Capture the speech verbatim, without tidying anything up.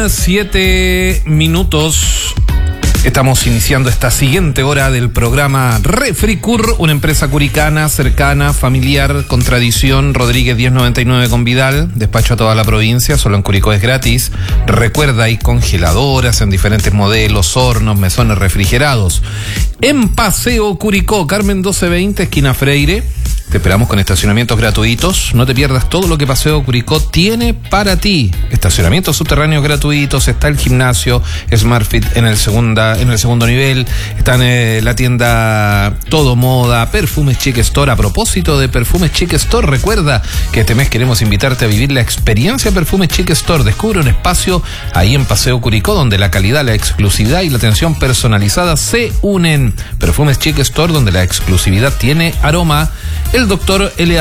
Siete minutos. Estamos iniciando esta siguiente hora del programa Refricur, una empresa curicana, cercana, familiar, con tradición. Rodríguez diez noventa y nueve con Vidal, despacho a toda la provincia, solo en Curicó es gratis. Recuerda, hay congeladoras en diferentes modelos, hornos, mesones refrigerados. En Paseo Curicó, Carmen doce veinte, esquina Freire. Te esperamos con estacionamientos gratuitos. No te pierdas todo lo que Paseo Curicó tiene para ti. Estacionamientos subterráneos gratuitos. Está el gimnasio SmartFit en el segunda, en el segundo nivel. Está en eh, la tienda Todo Moda, Perfumes Chic Store. A propósito de Perfumes Chic Store, recuerda que este mes queremos invitarte a vivir la experiencia Perfumes Chic Store. Descubre un espacio ahí en Paseo Curicó donde la calidad, la exclusividad y la atención personalizada se unen. Perfumes Chic Store, donde la exclusividad tiene aroma. El doctor L.